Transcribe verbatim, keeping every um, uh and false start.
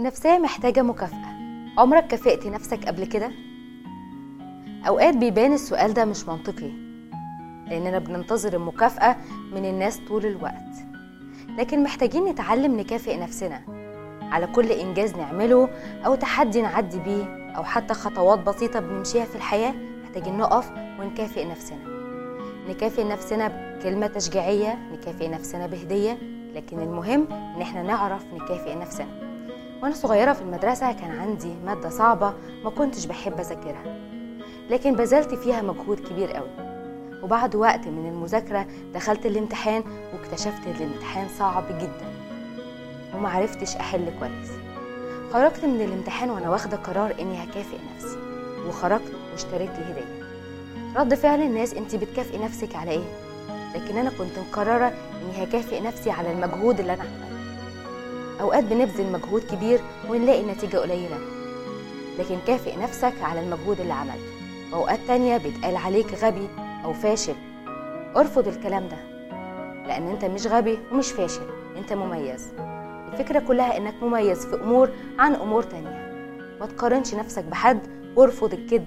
النفسية محتاجة مكافأة. عمرك كافئت نفسك قبل كده؟ أوقات بيبان السؤال ده مش منطقي لأننا بننتظر المكافأة من الناس طول الوقت، لكن محتاجين نتعلم نكافئ نفسنا على كل إنجاز نعمله أو تحدي نعدي بيه أو حتى خطوات بسيطة بنمشيها في الحياة. محتاجين نقف ونكافئ نفسنا، نكافئ نفسنا بكلمة تشجيعية، نكافئ نفسنا بهدية، لكن المهم إن احنا نعرف نكافئ نفسنا. وأنا صغيرة في المدرسة كان عندي مادة صعبة ما كنتش بحب أذاكرها، لكن بذلت فيها مجهود كبير قوي، وبعد وقت من المذاكرة دخلت الامتحان واكتشفت الامتحان صعب جدا ومعرفتش أحل كويس. خرجت من الامتحان وأنا واخدة قرار إني هكافئ نفسي، وخرجت واشتريت لي هدية. رد فعل الناس: انتي بتكافئي نفسك على ايه؟ لكن أنا كنت مقررة إني هكافئ نفسي على المجهود اللي أنا عملته. أوقات بنبذل مجهود كبير ونلاقي نتيجة قليلة، لكن كافئ نفسك على المجهود اللي عملته. وأوقات تانية بيتقال عليك غبي أو فاشل. ارفض الكلام ده، لأن أنت مش غبي ومش فاشل، أنت مميز. الفكرة كلها إنك مميز في أمور عن أمور تانية. ما تقارنش نفسك بحد، وارفض الكذب